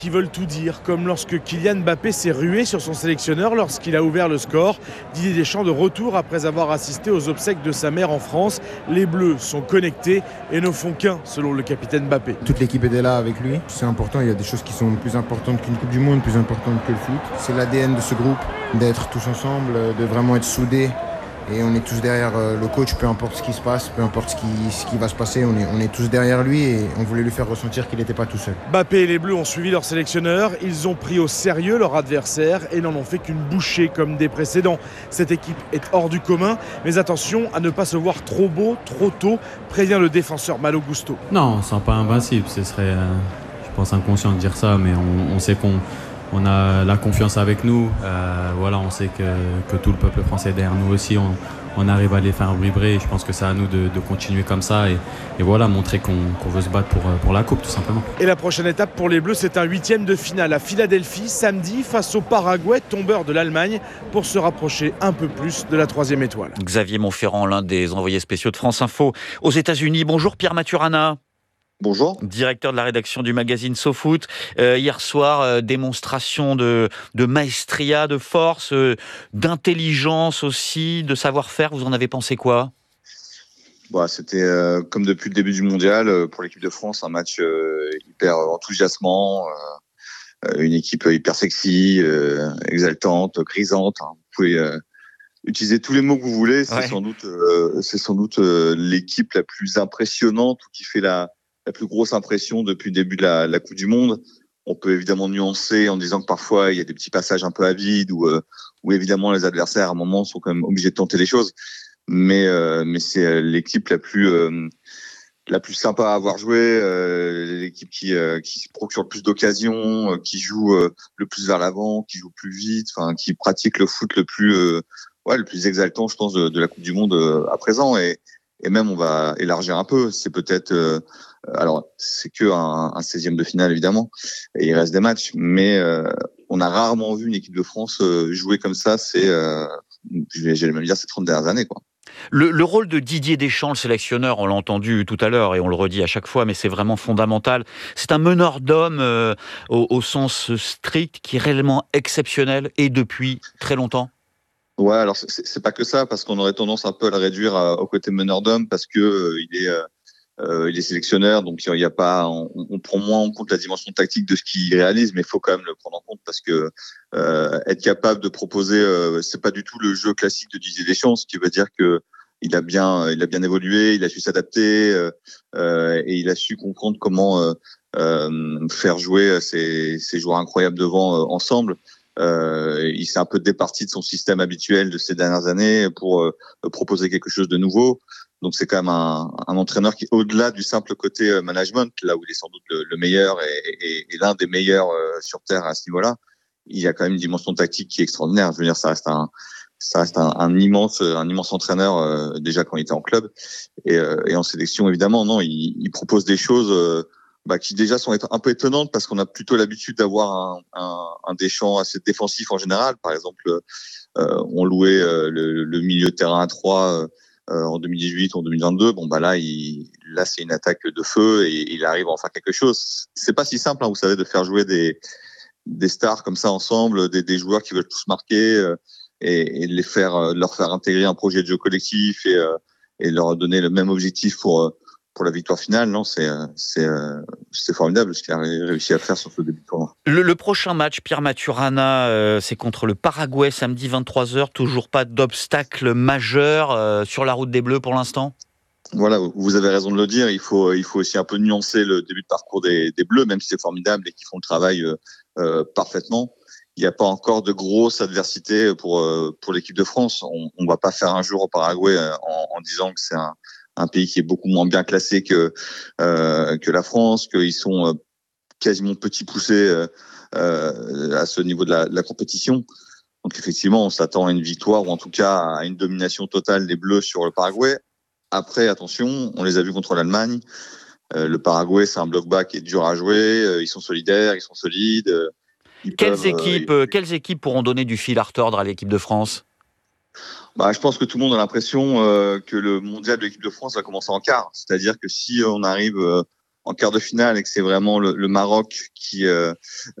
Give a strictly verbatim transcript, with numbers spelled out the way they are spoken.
Qui veulent tout dire, comme lorsque Kylian Mbappé s'est rué sur son sélectionneur lorsqu'il a ouvert le score. Didier Deschamps de retour après avoir assisté aux obsèques de sa mère en France. Les Bleus sont connectés et ne font qu'un, selon le capitaine Mbappé. Toute l'équipe était là avec lui. C'est important, il y a des choses qui sont plus importantes qu'une Coupe du Monde, plus importantes que le foot. C'est l'A D N de ce groupe, d'être tous ensemble, de vraiment être soudés. Et on est tous derrière le coach, peu importe ce qui se passe, peu importe ce qui, ce qui va se passer, on est, on est tous derrière lui et on voulait lui faire ressentir qu'il n'était pas tout seul. Mbappé et les Bleus ont suivi leur sélectionneur, ils ont pris au sérieux leur adversaire et n'en ont fait qu'une bouchée comme des précédents. Cette équipe est hors du commun, mais attention à ne pas se voir trop beau, trop tôt, prévient le défenseur Malo Gusto. Non, on ne sent pas invincible, ce serait, euh, je pense, inconscient de dire ça, mais on, on sait qu'on On a la confiance avec nous, euh, voilà, on sait que, que tout le peuple français est derrière nous aussi, on, on arrive à les faire vibrer. Je pense que c'est à nous de, de continuer comme ça et, et voilà, montrer qu'on, qu'on veut se battre pour, pour la coupe tout simplement. Et la prochaine étape pour les Bleus, c'est un huitième de finale à Philadelphie, samedi, face au Paraguay, tombeur de l'Allemagne, pour se rapprocher un peu plus de la troisième étoile. Xavier Montferrand, l'un des envoyés spéciaux de France Info aux États-Unis. Bonjour Pierre Maturana. Bonjour. Directeur de la rédaction du magazine SoFoot. Euh, hier soir, euh, démonstration de, de maestria, de force, euh, d'intelligence aussi, de savoir-faire. Vous en avez pensé quoi ? Bah, c'était euh, comme depuis le début du mondial, euh, pour l'équipe de France, un match euh, hyper enthousiasmant, euh, une équipe hyper sexy, euh, exaltante, grisante. Hein. Vous pouvez euh, utiliser tous les mots que vous voulez. C'est ouais. sans doute, euh, c'est sans doute euh, l'équipe la plus impressionnante ou qui fait la la plus grosse impression depuis le début de la, la Coupe du Monde. On peut évidemment nuancer en disant que parfois il y a des petits passages un peu à vide où, euh, où évidemment les adversaires à un moment sont quand même obligés de tenter les choses. Mais, euh, mais c'est l'équipe la plus euh, la plus sympa à avoir joué, euh, l'équipe qui, euh, qui procure le plus d'occasions, euh, qui joue euh, le plus vers l'avant, qui joue plus vite, enfin qui pratique le foot le plus euh, ouais le plus exaltant, je pense, de, de la Coupe du Monde euh, à présent. Et, et même on va élargir un peu. C'est peut-être euh, alors, c'est que un, un seizième de finale, évidemment, et il reste des matchs, mais euh, on a rarement vu une équipe de France euh, jouer comme ça, c'est, euh, j'allais même dire, ces trente dernières années, quoi. Le, le rôle de Didier Deschamps, le sélectionneur, on l'a entendu tout à l'heure et on le redit à chaque fois, mais c'est vraiment fondamental. C'est un meneur d'hommes euh, au, au sens strict, qui est réellement exceptionnel et depuis très longtemps. Ouais, alors c'est, c'est pas que ça, parce qu'on aurait tendance un peu à le réduire à, au côté meneur d'hommes, parce que euh, il est... Euh, Euh, il est sélectionneur, donc il y a pas, on, on prend moins en compte la dimension tactique de ce qu'il réalise, mais il faut quand même le prendre en compte parce que euh, être capable de proposer, euh, c'est pas du tout le jeu classique de Didier Deschamps, ce qui veut dire que il a bien, il a bien évolué, il a su s'adapter euh, euh, et il a su comprendre comment euh, euh, faire jouer ces, ces joueurs incroyables devant euh, ensemble. Euh, il s'est un peu départi de son système habituel de ces dernières années pour euh, proposer quelque chose de nouveau. Donc c'est quand même un, un entraîneur qui, au-delà du simple côté management, là où il est sans doute le, le meilleur et, et, et l'un des meilleurs euh, sur terre à ce niveau-là, il y a quand même une dimension tactique qui est extraordinaire. Je veux dire, ça reste un, ça reste un, un immense, un immense entraîneur euh, déjà quand il était en club et, euh, et en sélection évidemment. Non, il, il propose des choses euh, bah, qui déjà sont un peu étonnantes parce qu'on a plutôt l'habitude d'avoir un, un, un Deschamps assez défensif en général. Par exemple, euh, on louait euh, le, le milieu de terrain à trois. Euh, Euh, en deux mille dix-huit, en deux mille vingt-deux, bon bah là, il, là c'est une attaque de feu et il arrive à en faire quelque chose. C'est pas si simple, hein, vous savez, de faire jouer des des stars comme ça ensemble, des, des joueurs qui veulent tous marquer euh, et, et les faire, euh, leur faire intégrer un projet de jeu collectif et euh, et leur donner le même objectif pour pour la victoire finale. Non, c'est c'est c'est formidable ce qu'il a réussi à faire sur ce début de tournoi. Le, le prochain match, Pierre Maturana, euh, c'est contre le Paraguay samedi vingt-trois heures. Toujours pas d'obstacle majeur euh, sur la route des Bleus pour l'instant. Voilà, vous avez raison de le dire. Il faut il faut aussi un peu nuancer le début de parcours des, des Bleus, même si c'est formidable et qu'ils font le travail euh, euh, parfaitement. Il n'y a pas encore de grosse adversité pour euh, pour l'équipe de France. On on va pas faire un jour au Paraguay en, en disant que c'est un un pays qui est beaucoup moins bien classé que euh, que la France, qu'ils sont euh, quasiment petits poussés euh, euh, à ce niveau de la, de la compétition. Donc effectivement, on s'attend à une victoire ou en tout cas à une domination totale des Bleus sur le Paraguay. Après, attention, on les a vus contre l'Allemagne. Euh, le Paraguay, c'est un bloc bas qui est dur à jouer. Euh, ils sont solidaires, ils sont solides. Ils quelles peuvent, équipes, euh, quelles équipes pourront donner du fil à retordre à l'équipe de France ? Bah, je pense que tout le monde a l'impression euh, que le mondial de l'équipe de France va commencer en quart. C'est-à-dire que si on arrive euh, en quart de finale et que c'est vraiment le, le Maroc qui, euh,